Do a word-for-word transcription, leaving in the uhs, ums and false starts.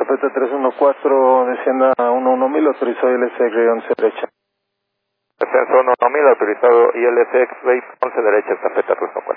Estafeta tres uno cuatro, descienda uno uno mil, autorizado I L C X once derecha. Descenso uno mil, autorizado I L C X once derecha, estafeta tres uno cuatro.